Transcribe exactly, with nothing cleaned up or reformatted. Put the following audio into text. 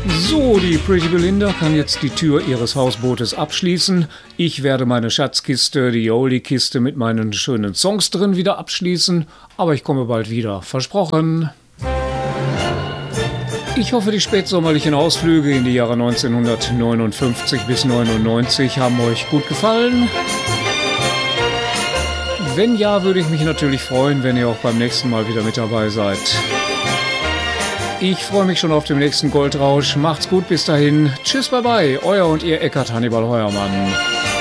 So, die Pretty Belinda kann jetzt die Tür ihres Hausbootes abschließen. Ich werde meine Schatzkiste, die Oldie-Kiste mit meinen schönen Songs drin wieder abschließen. Aber ich komme bald wieder, versprochen. Ich hoffe, die spätsommerlichen Ausflüge in die Jahre neunzehnhundertneunundfünfzig bis neunundneunzig haben euch gut gefallen. Wenn ja, würde ich mich natürlich freuen, wenn ihr auch beim nächsten Mal wieder mit dabei seid. Ich freue mich schon auf den nächsten Goldrausch. Macht's gut, bis dahin. Tschüss, bye bye. Euer und ihr Eckart Hannibal Heuermann.